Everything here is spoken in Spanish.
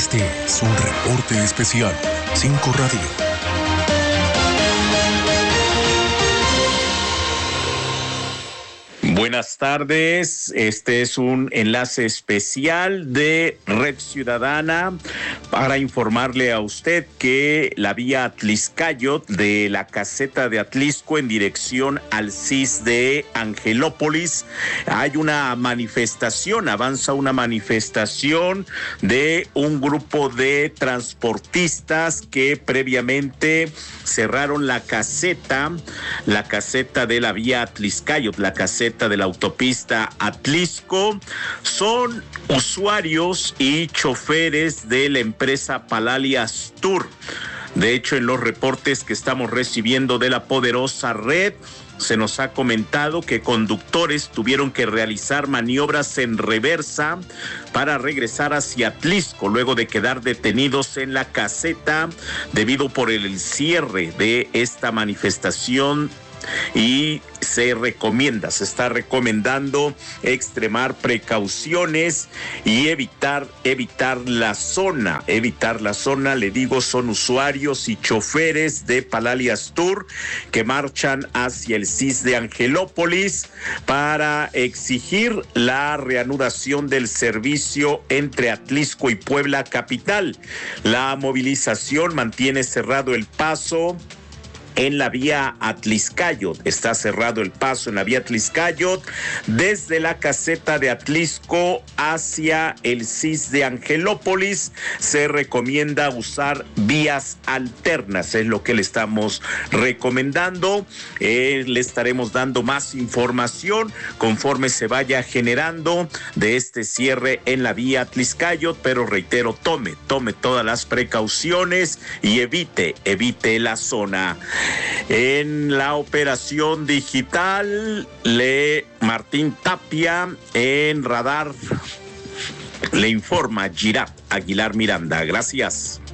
Este es un reporte especial. 5 Radio. Buenas tardes, este es un enlace especial de Red Ciudadana para informarle a usted que la vía Atliscayot de la caseta de Atlisco en dirección al CIS de Angelópolis hay una manifestación, avanza una manifestación de un grupo de transportistas que previamente cerraron la caseta de la vía Atliscayot, la caseta de la autopista Atlisco. Son usuarios y choferes de la empresa Palalias Tour. De hecho, en los reportes que estamos recibiendo de la poderosa red, se nos ha comentado que conductores tuvieron que realizar maniobras en reversa para regresar hacia Atlisco luego de quedar detenidos en la caseta debido por el cierre de esta manifestación. Y se está recomendando extremar precauciones y evitar la zona, le digo, son usuarios y choferes de Palalias Tour que marchan hacia el CIS de Angelópolis para exigir la reanudación del servicio entre Atlisco y Puebla capital. La movilización mantiene cerrado el paso en la vía Atliscayot. Está cerrado el paso en la vía Atliscayot desde la caseta de Atlisco hacia el CIS de Angelópolis. Se recomienda usar vías alternas, es lo que le estamos recomendando. Le estaremos dando más información conforme se vaya generando de este cierre en la vía Atliscayot, pero reitero, tome todas las precauciones y evite la zona. En la operación digital, Martín Tapia, en Radar, le informa Girard Aguilar Miranda. Gracias.